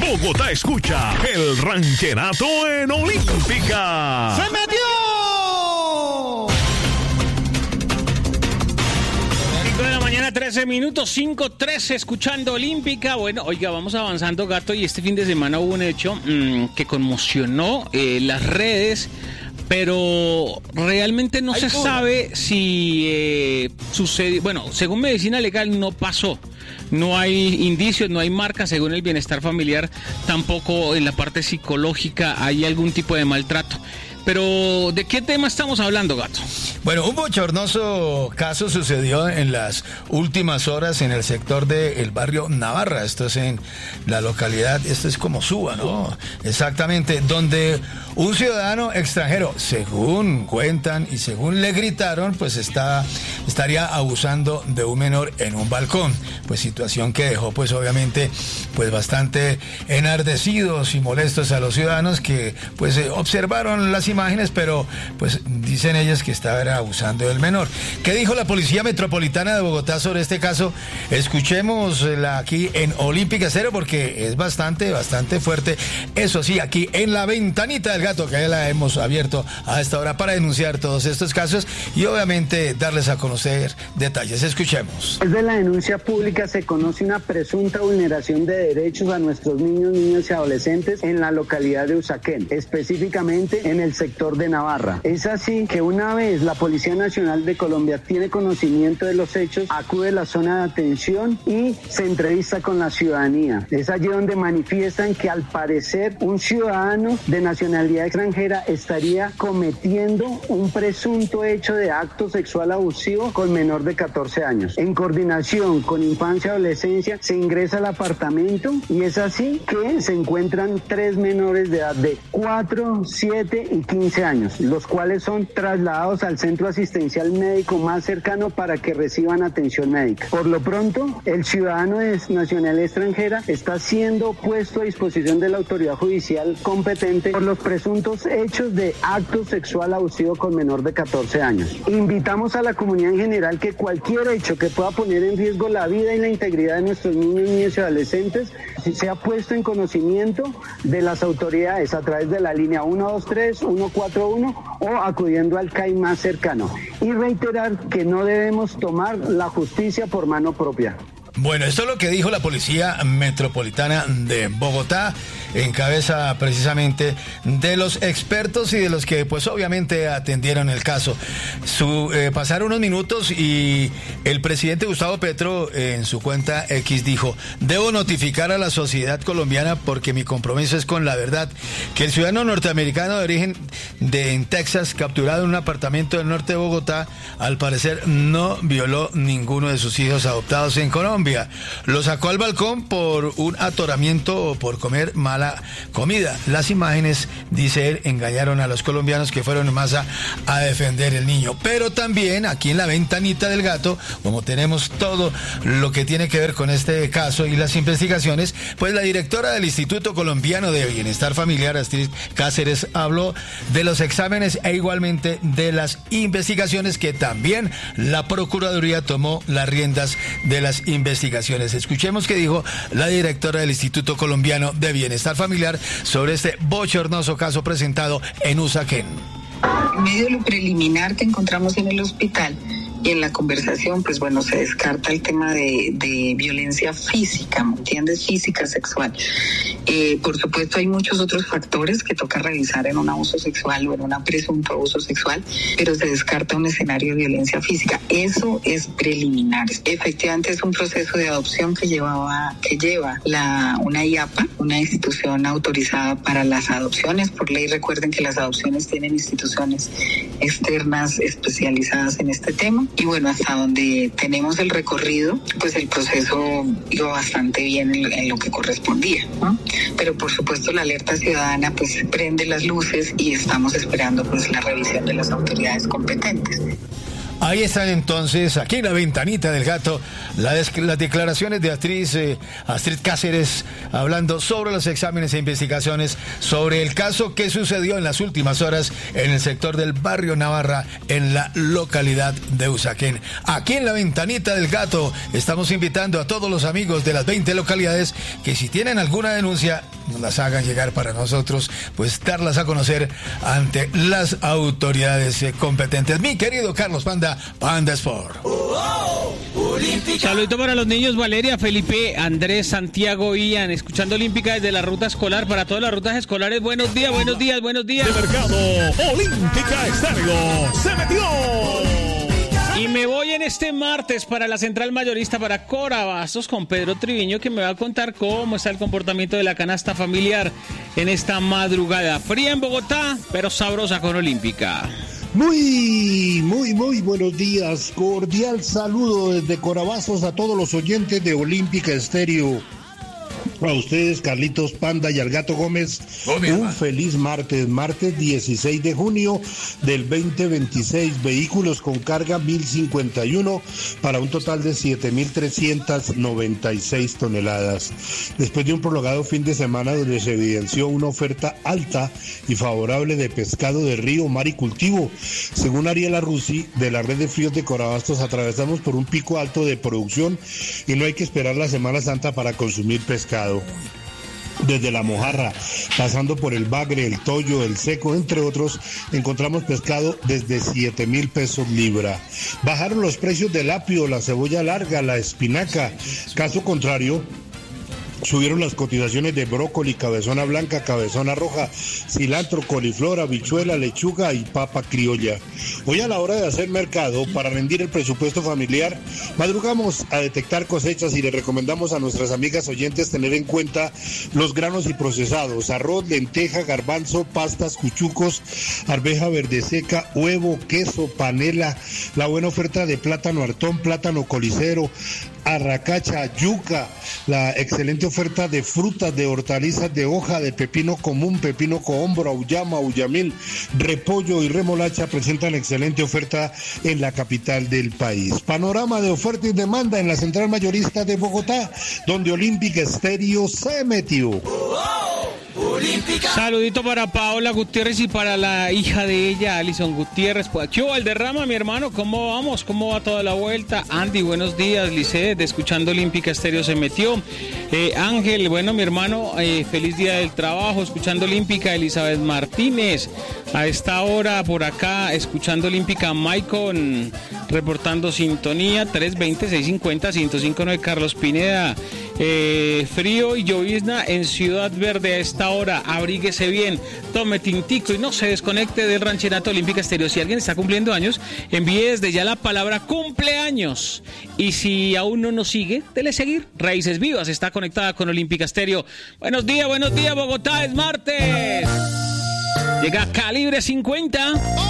Bogotá escucha el rancherato en Olímpica. ¡Se metió! 13 minutos, 5:13, escuchando Olímpica. Bueno, oiga, vamos avanzando, Gato, y este fin de semana hubo un hecho que conmocionó las redes, pero realmente no se sabe si sucedió. Bueno, según Medicina Legal no pasó. No hay indicios, no hay marcas, según el bienestar familiar, tampoco en la parte psicológica hay algún tipo de maltrato. Pero, ¿de qué tema estamos hablando, Gato? Bueno, un bochornoso caso sucedió en las últimas horas en el sector del barrio Navarra. Esto es en la localidad, esto es como Suba, ¿no? Exactamente, donde un ciudadano extranjero, según cuentan y según le gritaron, pues estaría abusando de un menor en un balcón. Pues situación que dejó, pues obviamente, pues bastante enardecidos y molestos a los ciudadanos que, pues, observaron las imágenes, pero pues dicen ellas que estaba abusando del menor. ¿Qué dijo la Policía Metropolitana de Bogotá sobre este caso? Escuchémosla aquí en Olímpica Estéreo porque es bastante fuerte. Eso sí, aquí en la ventanita del gato, que ya la hemos abierto a esta hora para denunciar todos estos casos y obviamente darles a conocer detalles. Escuchemos. Desde la denuncia pública se conoce una presunta vulneración de derechos a nuestros niños y adolescentes en la localidad de Usaquén, específicamente en el sector de Navarra. Es así que una vez la Policía Nacional de Colombia tiene conocimiento de los hechos, acude a la zona de atención y se entrevista con la ciudadanía. Es allí donde manifiestan que al parecer un ciudadano de nacionalidad extranjera estaría cometiendo un presunto hecho de acto sexual abusivo con menor de 14 años. En coordinación con Infancia y Adolescencia se ingresa al apartamento y es así que se encuentran 3 menores de edad de 4, 7 y 15 años, los cuales son trasladados al centro asistencial médico más cercano para que reciban atención médica. Por lo pronto, el ciudadano de nacionalidad extranjera está siendo puesto a disposición de la autoridad judicial competente por los presuntos hechos de acto sexual abusivo con menor de 14 años. Invitamos a la comunidad en general que cualquier hecho que pueda poner en riesgo la vida y la integridad de nuestros niños y adolescentes sea puesto en conocimiento de las autoridades a través de la línea 123, 141 o acudiendo al CAI más cercano. Y reiterar que no debemos tomar la justicia por mano propia. Bueno, esto es lo que dijo la Policía Metropolitana de Bogotá, en cabeza precisamente de los expertos y de los que pues obviamente atendieron el caso. Pasaron unos minutos y el presidente Gustavo Petro en su cuenta X dijo: debo notificar a la sociedad colombiana porque mi compromiso es con la verdad, que el ciudadano norteamericano de origen en Texas, capturado en un apartamento del norte de Bogotá, al parecer no violó ninguno de sus hijos adoptados en Colombia. Lo sacó al balcón por un atoramiento o por comer mala comida. Las imágenes, dice él, engañaron a los colombianos que fueron en masa a defender el niño. Pero también aquí en la ventanita del gato, como tenemos todo lo que tiene que ver con este caso y las investigaciones, pues la directora del Instituto Colombiano de Bienestar Familiar, Astrid Cáceres, habló de los exámenes e igualmente de las investigaciones que también la Procuraduría tomó las riendas de las investigaciones. Escuchemos qué dijo la directora del Instituto Colombiano de Bienestar Familiar sobre este bochornoso caso presentado en Usaquén. En medio de lo preliminar que encontramos en el hospital y en la conversación, pues bueno, se descarta el tema de violencia física, ¿me entiendes? Física, sexual. Por supuesto, hay muchos otros factores que toca revisar en un abuso sexual o en un presunto abuso sexual, pero se descarta un escenario de violencia física. Eso es preliminar. Efectivamente, es un proceso de adopción que lleva una IAPA, una institución autorizada para las adopciones. Por ley, recuerden que las adopciones tienen instituciones externas especializadas en este tema. Y bueno, hasta donde tenemos el recorrido, pues el proceso iba bastante bien en lo que correspondía, ¿no? Pero por supuesto la alerta ciudadana pues prende las luces y estamos esperando pues la revisión de las autoridades competentes. Ahí están entonces, aquí en la ventanita del gato, las declaraciones de Astrid Cáceres hablando sobre los exámenes e investigaciones sobre el caso que sucedió en las últimas horas en el sector del barrio Navarra, en la localidad de Usaquén. Aquí en la ventanita del gato estamos invitando a todos los amigos de las 20 localidades que si tienen alguna denuncia, nos las hagan llegar para nosotros, pues darlas a conocer ante las autoridades competentes. Mi querido Carlos Panda, Panda Sport. Saludito para los niños Valeria, Felipe, Andrés, Santiago, Ian, escuchando Olímpica desde la ruta escolar. Para todas las rutas escolares, buenos días, buenos días, buenos días. De Mercado Olímpica Estéreo se metió. Y me voy en este martes para la central mayorista para Corabastos con Pedro Triviño, que me va a contar cómo está el comportamiento de la canasta familiar en esta madrugada fría en Bogotá, pero sabrosa con Olímpica. Muy buenos días. Cordial saludo desde Corabastos a todos los oyentes de Olímpica Estéreo. A ustedes, Carlitos Panda y al Gato Gómez, un feliz martes 16 de junio del 2026. Vehículos con carga 1051 para un total de 7.396 toneladas. Después de un prolongado fin de semana donde se evidenció una oferta alta y favorable de pescado de río, mar y cultivo, según Ariela Rusi de la red de fríos de Corabastos, atravesamos por un pico alto de producción y no hay que esperar la Semana Santa para consumir pescado. Desde la mojarra, pasando por el bagre, el toyo, el seco, entre otros, encontramos pescado desde 7,000 pesos libra. Bajaron los precios del apio, la cebolla larga, la espinaca. Caso contrario, subieron las cotizaciones de brócoli, cabezona blanca, cabezona roja, cilantro, coliflor, habichuela, lechuga y papa criolla. Hoy a la hora de hacer mercado, para rendir el presupuesto familiar, madrugamos a detectar cosechas y le recomendamos a nuestras amigas oyentes tener en cuenta los granos y procesados: arroz, lenteja, garbanzo, pastas, cuchucos, arveja verde seca, huevo, queso, panela, la buena oferta de plátano hartón, plátano colicero, arracacha, yuca, la excelente oferta de frutas, de hortalizas de hoja, de pepino común, pepino cohombro, auyama, auyamil, repollo y remolacha presentan excelente oferta en la capital del país. Panorama de oferta y demanda en la central mayorista de Bogotá, donde Olímpica Estéreo se metió. Saludito para Paola Gutiérrez y para la hija de ella, Alison Gutiérrez. ¿Qué hubo, Valderrama, mi hermano? ¿Cómo vamos? ¿Cómo va toda la vuelta? Andy, buenos días. Lice, de Escuchando Olímpica Estéreo se metió. Ángel, bueno, mi hermano, feliz día del trabajo. Escuchando Olímpica, Elizabeth Martínez. A esta hora, por acá, Escuchando Olímpica, Maicon, reportando sintonía. 320-650-1059, Carlos Pineda. Frío y llovizna en Ciudad Verde a esta hora. Abríguese bien, tome tintico y no se desconecte del Rancherato Olímpica Estéreo. Si alguien está cumpliendo años, envíe desde ya la palabra cumpleaños. Y si aún no nos sigue, dele seguir. Raíces Vivas está conectada con Olímpica Estéreo. Buenos días, Bogotá, es martes. Llega Calibre 50.